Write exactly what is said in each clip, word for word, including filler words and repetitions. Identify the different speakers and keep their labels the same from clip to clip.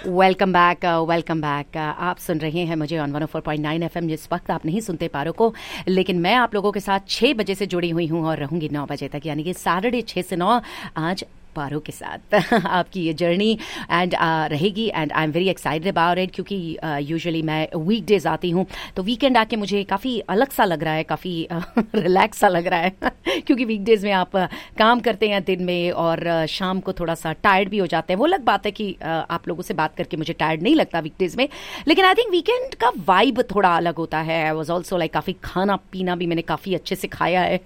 Speaker 1: Welcome back welcome back आप सुन रहे हैं मुझे on one O four point nine FM. जिस वक्त आप नहीं सुनते पारो को, लेकिन मैं आप लोगों के साथ छह बजे से जुड़ी हुई हूं और रहूंगी नौ बजे तक, यानी कि सैटरडे छह से नौ आज पारो के साथ आपकी ये जर्नी एंड रहेगी। And I am very excited about it, क्योंकि यूजुअली uh, मैं वीकडेज आती हूँ तो वीकेंड आके मुझे काफ़ी अलग सा लग रहा है, काफ़ी रिलैक्स सा लग रहा है क्योंकि वीकडेज में आप uh, काम करते हैं दिन में और uh, शाम को थोड़ा सा टायर्ड भी हो जाते हैं। वो अलग बात है कि uh, आप लोगों से बात करके मुझे टायर्ड नहीं लगता वीकडेज में, लेकिन आई थिंक वीकेंड का वाइब थोड़ा अलग होता है। आई वॉज ऑल्सो लाइक काफ़ी खाना पीना भी मैंने काफ़ी अच्छे से खाया है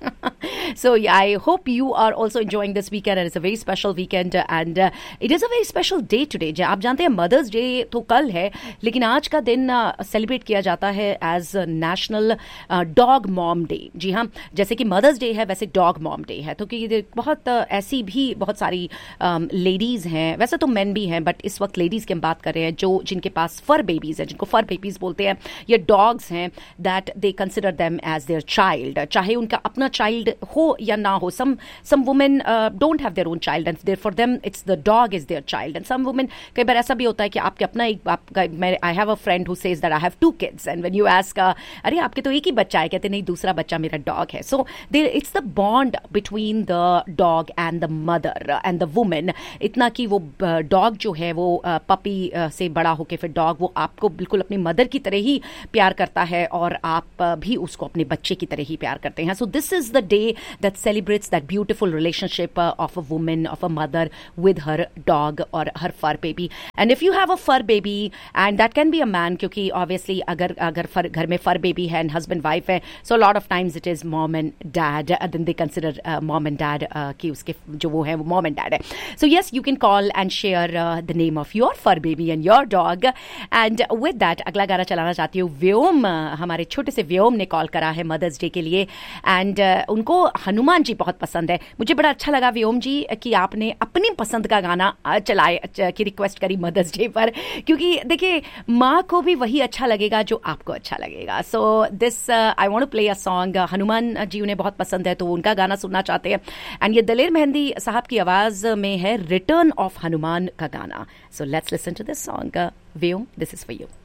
Speaker 1: सो I hope you are also enjoying this weekend and it's a very special weekend and it is a very special day today. आप जानते हैं मदर्स डे तो कल है, लेकिन आज का दिन सेलिब्रेट uh, किया जाता है as national dog mom day. जी हाँ, जैसे कि मदर्स डे है वैसे डॉग मॉम डे है। तो कि बहुत uh, ऐसी भी बहुत सारी लेडीज़ um, हैं, वैसे तो मेन भी हैं, बट इस वक्त लेडीज़ की हम बात कर रहे हैं जो जिनके पास फर बेबीज़ हैं, जिनको फर बेबीज़ बोलते हैं, ये डॉग्स हैं, that they consider them as their child, चाहे उनका अपना चाइल्ड हो या ना हो। सम some women don't have their own child and there for them it's the dog is their child. And some women, कई बार ऐसा भी होता है कि आपके अपना एक आपका, मैं I have a friend who says that I have to kids and when you ask अरे आपके तो एक ही बच्चा है, कहते नहीं दूसरा बच्चा मेरा डॉग है। So there it's the bond between the dog and the mother and the women, इतना कि वो डॉग जो है वो पपी से बड़ा होके फिर डॉग वो आपको बिल्कुल अपनी मदर की तरह ही प्यार करता है और आप भी उसको अपने बच्चे की तरह ही प्यार करते हैं। So this is the day that celebrates that beautiful relationship of a women, of a mother with her dog or her fur baby. And if you have a fur baby, and that can be a man, क्योंकि obviously अगर अगर फर घर में fur baby है and husband wife है, so a lot of times it is mom and dad, and then they consider uh, mom and dad uh, कि उसके जो वो है वो mom and dad है। So yes, you can call and share uh, the name of your fur baby and your dog. And with that अगला गाना चलाना चाहती हूँ। व्योम, हमारे छोटे से व्योम ने कॉल करा है मदर्स डे के लिए, एंड uh, उनको हनुमान जी बहुत पसंद है। मुझे बड़ा अच्छा लगा व्योम जी कि आपने अपनी पसंद का गाना चलाए की रिक्वेस्ट करी मदर्स डे पर, क्योंकि देखिए माँ को भी वही अच्छा लगेगा जो आपको अच्छा लगेगा। So this I want to play a song, Hanuman ji उन्हें बहुत पसंद है तो उनका गाना सुनना चाहते हैं, एंड ये दलेर मेहंदी साहब की आवाज में है रिटर्न ऑफ हनुमान का गाना। So let's listen to this song. Vyom, this is for you.